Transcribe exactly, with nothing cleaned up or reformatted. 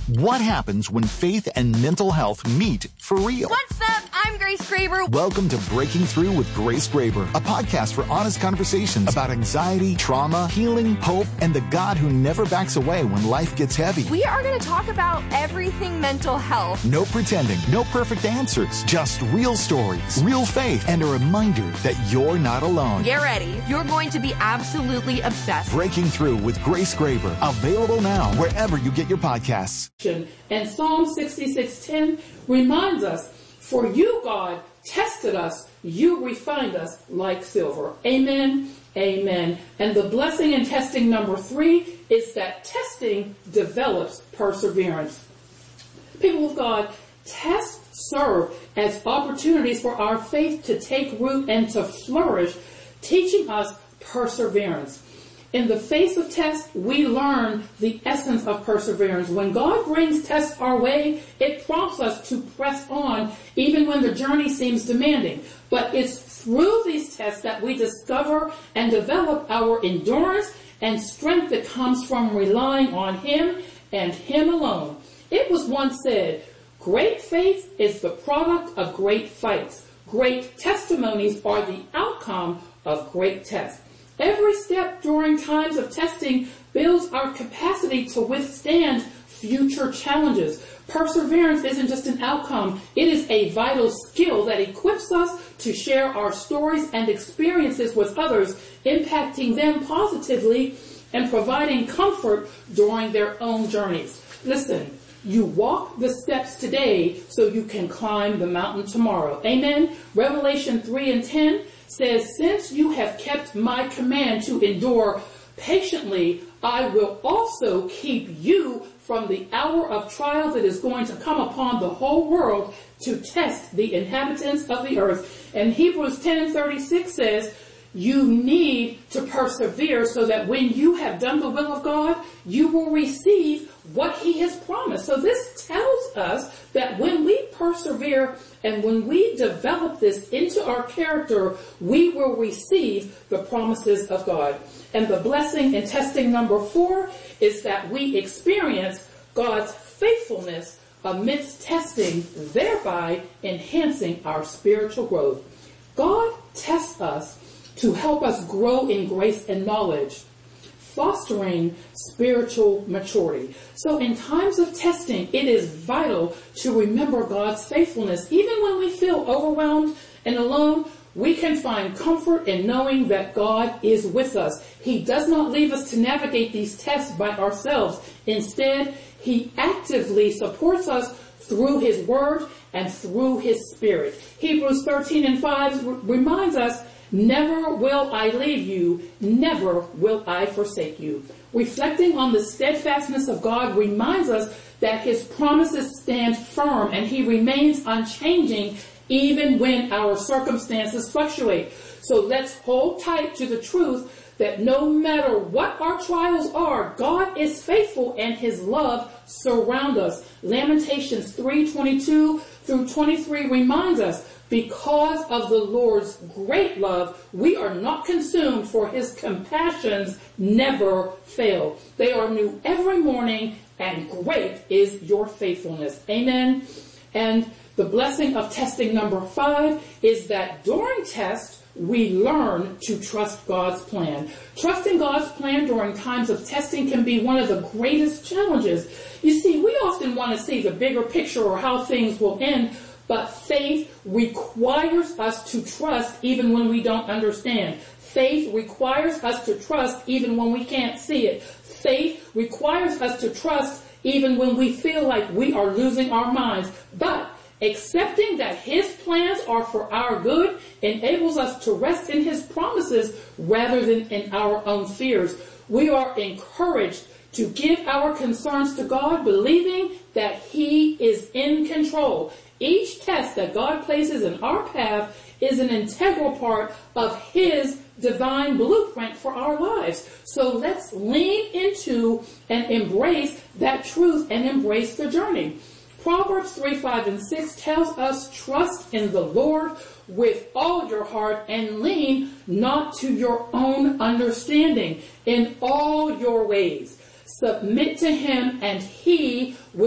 What happens when faith and mental health meet for real? What's up? I'm Grace Graber. Welcome to Breaking Through with Grace Graber, a podcast for honest conversations about anxiety, trauma, healing, hope, and the God who never backs away when life gets heavy. We are going to talk about everything mental health. No pretending, no perfect answers, just real stories, real faith, and a reminder that you're not alone. Get ready. You're going to be absolutely obsessed. Breaking Through with Grace Graber, available now wherever you get your podcasts. And Psalm sixty-six ten reminds us, for you, God, tested us, you refined us like silver. Amen, amen. And the blessing in testing number three is that testing develops perseverance. People of God, tests serve as opportunities for our faith to take root and to flourish, teaching us perseverance. In the face of tests, we learn the essence of perseverance. When God brings tests our way, it prompts us to press on, even when the journey seems demanding. But it's through these tests that we discover and develop our endurance and strength that comes from relying on Him and Him alone. It was once said, great faith is the product of great fights. Great testimonies are the outcome of great tests. Every step during times of testing builds our capacity to withstand future challenges. Perseverance isn't just an outcome. It is a vital skill that equips us to share our stories and experiences with others, impacting them positively and providing comfort during their own journeys. Listen, you walk the steps today so you can climb the mountain tomorrow. Amen. Revelation three and ten says, since you have kept my command to endure patiently, I will also keep you from the hour of trial that is going to come upon the whole world to test the inhabitants of the earth. And Hebrews ten and thirty-six says, you need to persevere so that when you have done the will of God, you will receive what He has promised. So this tells us that when we persevere and when we develop this into our character, we will receive the promises of God. And the blessing in testing number four is that we experience God's faithfulness amidst testing, thereby enhancing our spiritual growth. God tests us to help us grow in grace and knowledge, fostering spiritual maturity. So in times of testing, it is vital to remember God's faithfulness. Even when we feel overwhelmed and alone, we can find comfort in knowing that God is with us. He does not leave us to navigate these tests by ourselves. Instead, He actively supports us through His Word and through His Spirit. Hebrews thirteen and five reminds us, never will I leave you, never will I forsake you. Reflecting on the steadfastness of God reminds us that His promises stand firm and He remains unchanging even when our circumstances fluctuate. So let's hold tight to the truth that no matter what our trials are, God is faithful and His love surrounds us. Lamentations three twenty-two through twenty-three reminds us, because of the Lord's great love, we are not consumed, for His compassions never fail. They are new every morning, and great is your faithfulness. Amen. And the blessing of testing number five is that during tests, we learn to trust God's plan. Trusting God's plan during times of testing can be one of the greatest challenges. You see, we often want to see the bigger picture or how things will end, but faith requires us to trust even when we don't understand. Faith requires us to trust even when we can't see it. Faith requires us to trust even when we feel like we are losing our minds. But accepting that His plans are for our good enables us to rest in His promises rather than in our own fears. We are encouraged to give our concerns to God, believing that He is in control. Each test that God places in our path is an integral part of His divine blueprint for our lives. So let's lean into and embrace that truth and embrace the journey. Proverbs three, five, and six tells us, trust in the Lord with all your heart and lean not to your own understanding. In all your ways, submit to Him and He will